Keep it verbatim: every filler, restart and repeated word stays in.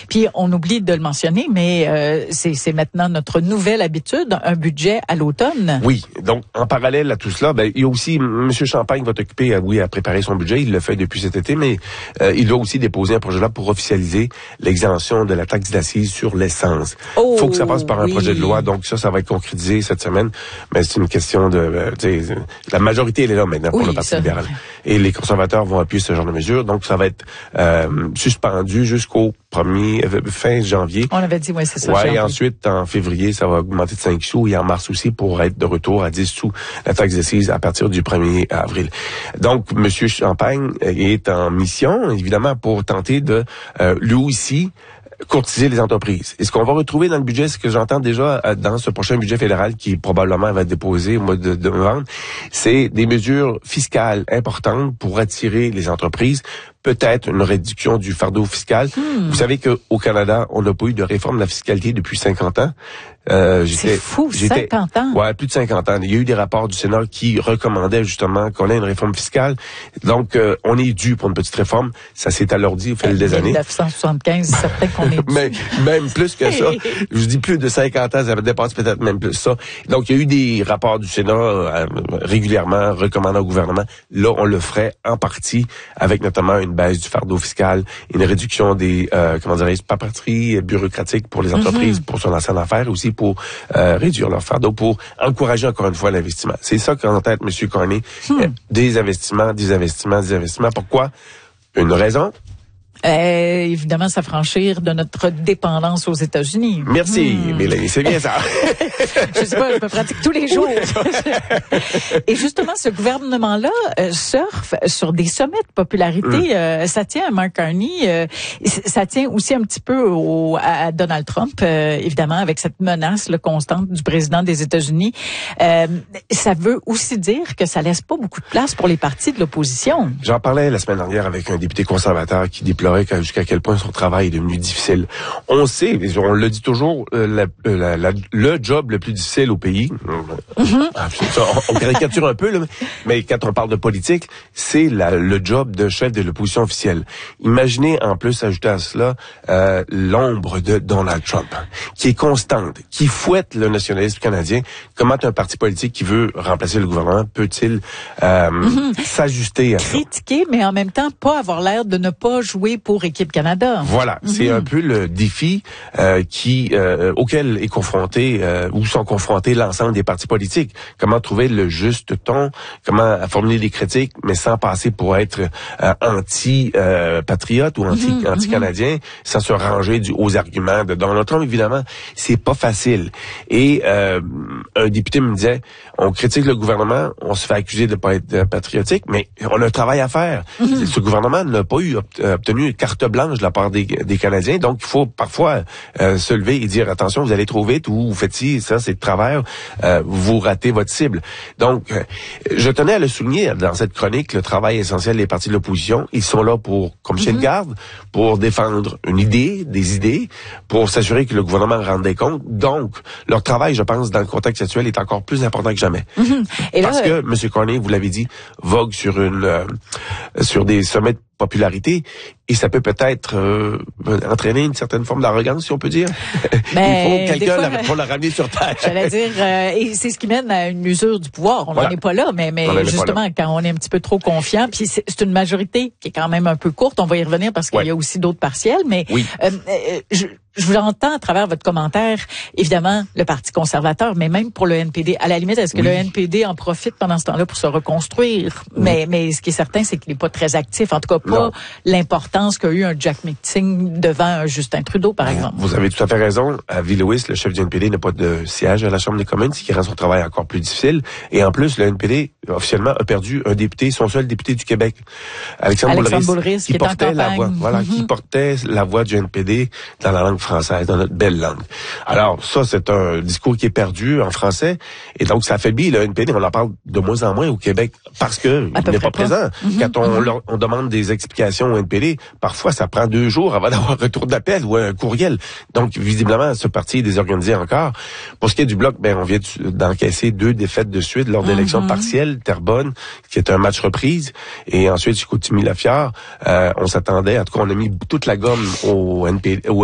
Puis on oublie de le mentionner, mais euh, c'est, c'est maintenant notre nouvelle habitude, un budget à l'automne. Oui, donc en parallèle à tout cela, ben il y a aussi M. Champagne va t'occuper, oui, à préparer son budget. Il le fait depuis cet été, mais euh, il doit aussi déposer un projet de loi pour officialiser l'exemption de la taxe d'assises sur l'essence. Il Oh, faut que ça passe par un oui. projet de loi, donc ça, ça va être concrétisé cette semaine. Mais c'est une question de, euh, tu sais, la majorité elle est là maintenant pour Oui, le Parti ça. libéral, et les conservateurs vont appuyer ce genre de mesures. Donc ça va être euh, suspendu jusqu'au premier euh, fin janvier. On avait dit, oui, c'est ça. Ouais, et ensuite, en février, ça va augmenter de cinq sous, et en mars aussi, pour être de retour à dix sous la taxe d'assises à partir du premier avril. Donc, M. Champagne est en mission, évidemment, pour tenter de, euh, lui aussi, courtiser les entreprises. Et ce qu'on va retrouver dans le budget, ce que j'entends déjà dans ce prochain budget fédéral qui probablement va être déposé au mois de, de novembre, c'est des mesures fiscales importantes pour attirer les entreprises. Peut-être une réduction du fardeau fiscal. Hmm. Vous savez qu'au Canada, on n'a pas eu de réforme de la fiscalité depuis cinquante ans. Euh, c'est fou, j'étais, cinquante ans. Ouais, plus de cinquante ans. Il y a eu des rapports du Sénat qui recommandaient justement qu'on ait une réforme fiscale. Donc, euh, on est dû pour une petite réforme. Ça s'est alourdi au fil des années. mille neuf cent soixante-quinze, c'est certain qu'on est dû. Mais, même plus que ça. Je dis plus de cinquante ans, ça dépasse peut-être même plus ça. Donc, il y a eu des rapports du Sénat euh, régulièrement recommandant au gouvernement. Là, on le ferait en partie avec notamment une baisse du fardeau fiscal, une réduction des, euh, comment dirais-je, papeteries bureaucratiques pour les entreprises, mm-hmm. pour se lancer en affaires, aussi pour euh, réduire leur fardeau, pour encourager encore une fois l'investissement. C'est ça qu'a en tête M. Carney. Hmm. Euh, des investissements, des investissements, des investissements. Pourquoi? Une raison? Euh, évidemment, s'affranchir de notre dépendance aux États-Unis. Merci, mmh. Mélanie, c'est bien ça. Je sais pas, je me pratique tous les jours. Et justement, ce gouvernement-là euh, surfe sur des sommets de popularité. Mmh. Euh, ça tient à Mark Carney, euh, ça tient aussi un petit peu au, à Donald Trump, euh, évidemment, avec cette menace là, constante du président des États-Unis. Euh, ça veut aussi dire que ça laisse pas beaucoup de place pour les partis de l'opposition. J'en parlais la semaine dernière avec un député conservateur qui déplorait jusqu'à quel point son travail est devenu difficile. On sait, on le dit toujours, euh, la, la, la, le job le plus difficile au pays, mm-hmm. on, on caricature un peu, là, mais quand on parle de politique, c'est la, le job de chef de l'opposition officielle. Imaginez en plus ajouter à cela euh, l'ombre de Donald Trump, qui est constante, qui fouette le nationalisme canadien. Comment un parti politique qui veut remplacer le gouvernement peut-il euh, mm-hmm. s'ajuster à ça? Critiquer, mais en même temps pas avoir l'air de ne pas jouer pour Équipe Canada. Voilà, mm-hmm. c'est un peu le défi euh, qui euh, auquel est confronté euh, ou sont confrontés l'ensemble des partis politiques. Comment trouver le juste ton, comment formuler des critiques, mais sans passer pour être euh, anti-patriote euh, ou anti, mm-hmm. anti-canadien, sans se ranger du, aux arguments de Donald Trump. Évidemment, c'est pas facile. Et euh, un député me disait, on critique le gouvernement, on se fait accuser de pas être patriotique, mais on a un travail à faire. Mm-hmm. Ce gouvernement n'a pas eu obtenu carte blanche de la part des, des Canadiens, donc il faut parfois euh, se lever et dire attention, vous allez trop vite ou vous faites ci, ça c'est de travers, euh, vous ratez votre cible. Donc, euh, je tenais à le souligner dans cette chronique, le travail essentiel des partis de l'opposition, ils sont là pour, comme chien de garde, pour défendre une idée, des idées, pour s'assurer que le gouvernement rende des comptes. Donc, leur travail, je pense, dans le contexte actuel, est encore plus important que jamais. Mm-hmm. Et là, Parce que, euh... M. Carney, vous l'avez dit, vogue sur une, euh, sur des sommets de popularité, et ça peut peut-être euh, entraîner une certaine forme d'arrogance, si on peut dire. Mais il faut quelqu'un fois, la, pour la ramener sur terre. J'allais dire, euh, et c'est ce qui mène à une usure du pouvoir. On n'en voilà. est pas là, mais, mais justement, quand on est un petit peu trop confiant, puis c'est, c'est une majorité qui est quand même un peu courte, on va y revenir parce qu'il ouais. y a aussi d'autres partiels, mais oui. euh, je, je vous entends à travers votre commentaire, évidemment, le Parti conservateur, mais même pour le N P D. À la limite, est-ce que oui. le N P D en profite pendant ce temps-là pour se reconstruire? Oui. Mais, mais ce qui est certain, c'est qu'il n'est pas très actif, en tout cas pas non. l'importance qu'a eu un Jack Meeting devant un Justin Trudeau, par exemple. Vous avez tout à fait raison. Avi Lewis, le chef du N P D, n'a pas de siège à la Chambre des communes, ce qui rend son travail encore plus difficile. Et en plus, le N P D, officiellement, a perdu un député, son seul député du Québec, Alexandre, Alexandre Boulris, Boulris, qui, qui portait la voix, voilà, mm-hmm. qui portait la voix du N P D dans la langue française, dans notre belle langue. Alors, ça, c'est un discours qui est perdu en français. Et donc, ça affaiblit le N P D. On en parle de moins en moins au Québec parce que il n'est pas présent. Mm-hmm. Quand on, mm-hmm. on demande des explications au N P D, parfois, ça prend deux jours avant d'avoir un retour d'appel ou un courriel. Donc, visiblement, ce parti est désorganisé encore. Pour ce qui est du Bloc, ben, on vient d'encaisser deux défaites de suite lors d'élections mm-hmm. partielles. Terrebonne, qui est un match reprise. Et ensuite, Chicoutimi-Lafiard, euh, on s'attendait, en tout cas, on a mis toute la gomme au N P D, au